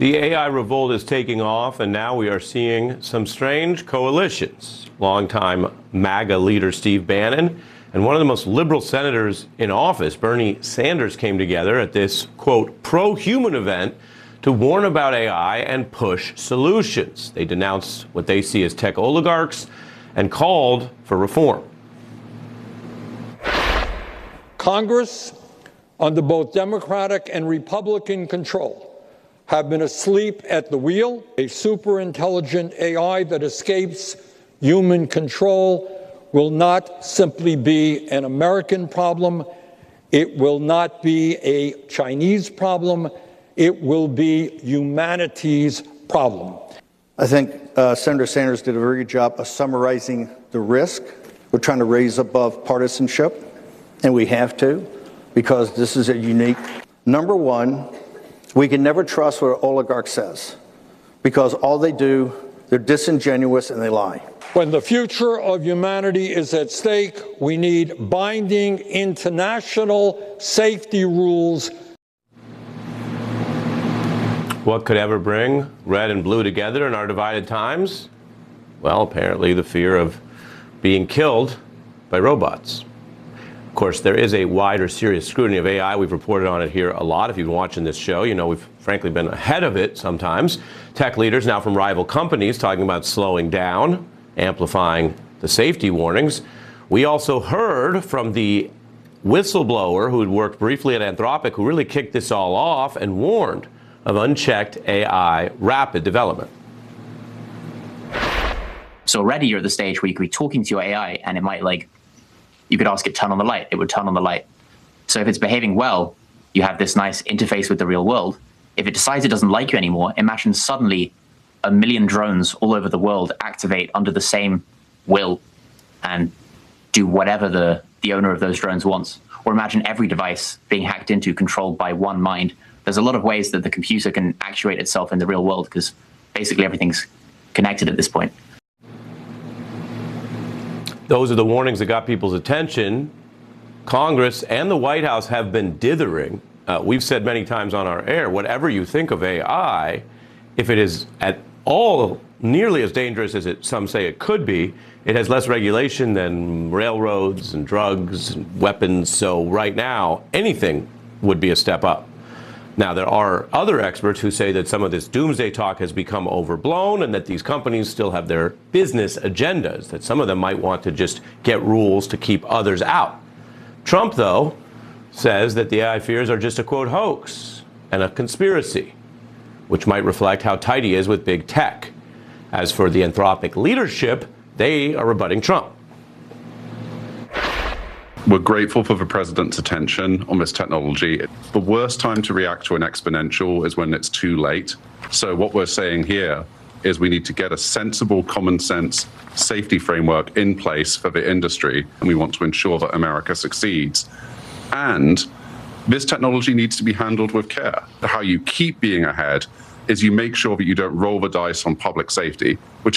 The AI revolt is taking off, and now we are seeing some strange coalitions. Longtime MAGA leader Steve Bannon and one of the most liberal senators in office, Bernie Sanders, came together at this, quote, pro-human event to warn about AI and push solutions. They denounced what they see as tech oligarchs and called for reform. Congress, under both Democratic and Republican control, have been asleep at the wheel. A superintelligent AI that escapes human control will not simply be an American problem. It will not be a Chinese problem. It will be humanity's problem. I think Senator Sanders did a very good job of summarizing the risk. We're trying to raise above partisanship, and we have to, because this is a unique. Number one, we can never trust what an oligarch says, because all they do, they're disingenuous and they lie. When the future of humanity is at stake, we need binding international safety rules. What could ever bring red and blue together in our divided times? Well, apparently the fear of being killed by robots. Of course, there is a wider, serious scrutiny of AI. We've reported on it here a lot. If you've been watching this show, you know we've frankly been ahead of it sometimes. Tech leaders now from rival companies talking about slowing down, amplifying the safety warnings. We also heard from the whistleblower who had worked briefly at Anthropic, who really kicked this all off and warned of unchecked AI rapid development. So already you're at the stage where you could be talking to your AI and it might, like, you could ask it, turn on the light, it would turn on the light. So if it's behaving well, you have this nice interface with the real world. If it decides it doesn't like you anymore, imagine suddenly 1 million drones all over the world activate under the same will and do whatever the owner of those drones wants. Or imagine every device being hacked into, controlled by one mind. There's a lot of ways that the computer can actuate itself in the real world, because basically everything's connected at this point. Those are the warnings that got people's attention. Congress and the White House have been dithering. We've said many times on our air, whatever you think of AI, if it is at all nearly as dangerous as some say it could be, it has less regulation than railroads and drugs and weapons. So right now, anything would be a step up. Now, there are other experts who say that some of this doomsday talk has become overblown and that these companies still have their business agendas, that some of them might want to just get rules to keep others out. Trump, though, says that the AI fears are just a, quote, hoax and a conspiracy, which might reflect how tight he is with big tech. As for the Anthropic leadership, they are rebutting Trump. We're grateful for the president's attention on this technology. The worst time to react to an exponential is when it's too late. So what we're saying here is we need to get a sensible, common sense safety framework in place for the industry, and we want to ensure that America succeeds. And this technology needs to be handled with care. How you keep being ahead is you make sure that you don't roll the dice on public safety, which